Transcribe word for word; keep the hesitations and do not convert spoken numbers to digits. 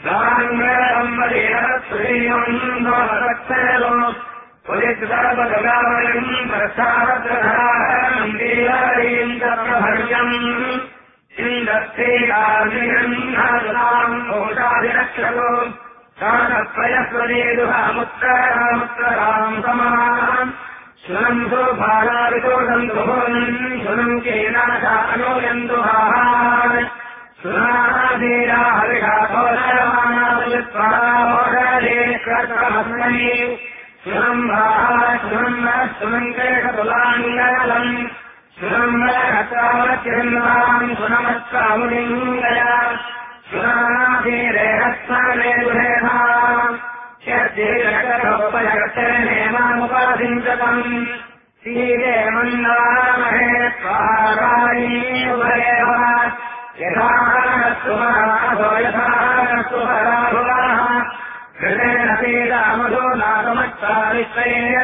कालत्रयस्वरेदुहामुत्तरामुत्तराम् समाम् सुनम् सुभारावितो सन्तुभोन् सुनम् केनाशानोयन्तुहान् सुनाधीराहरिषाभोजमानादुत्परामोषधेष्वस्मै सुनम् भाः सुनम् सुनम् केशतुलाङ्गलम् सुनम् हतावचिन्नाम् सुनमस्तामुलिङ्गया सुनाधीरेहस्ताने दुहेधाम् ्येमामुपासिञ्चतम् सीरे मन्दामहे स्वाहारायी उभयेव यथा सुमराधो यथा सुहराभुवाः हृदेन पीडामधो नागमत्ता विश्वये